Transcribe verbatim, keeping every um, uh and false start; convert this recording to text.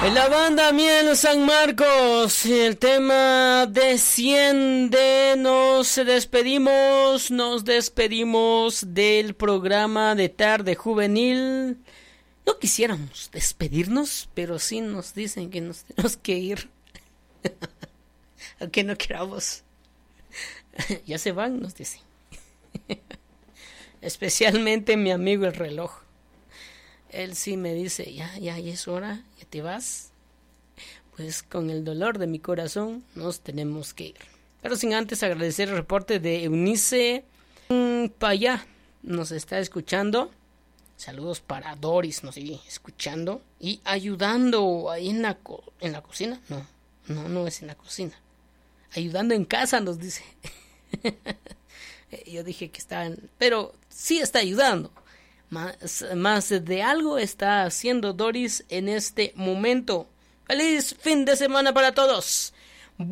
La banda Miel San Marcos, el tema Desciende. Nos despedimos, nos despedimos del programa de Tarde Juvenil. No quisiéramos despedirnos, pero sí nos dicen que nos tenemos que ir. Aunque no queramos. Ya se van, nos dicen. Especialmente mi amigo el reloj. Él sí me dice, ya, ya, ya es hora, ya te vas. Pues con el dolor de mi corazón nos tenemos que ir. Pero sin antes agradecer el reporte de Eunice Payá. Nos está escuchando. Saludos para Doris, nos sigue escuchando. Y ayudando ahí en la, co- en la cocina. No, no, no es en la cocina. Ayudando en casa, nos dice. Yo dije que está en... Pero sí está ayudando. Más, más de algo está haciendo Doris en este momento. ¡Feliz fin de semana para todos!